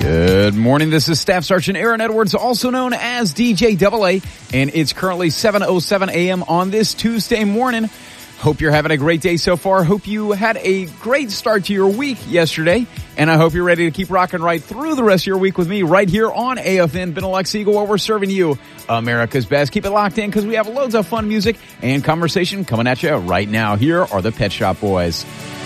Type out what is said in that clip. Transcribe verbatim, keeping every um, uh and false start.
Good morning. This is Staff Sergeant Aaron Edwards, also known as D J Double A, and it's currently seven oh seven a.m. on this Tuesday morning. Hope you're having a great day so far. Hope you had a great start to your week yesterday, and I hope you're ready to keep rocking right through the rest of your week with me right here on A F N Benelux Eagle, where we're serving you America's best. Keep it locked in because we have loads of fun music and conversation coming at you right now. Here are the Pet Shop Boys.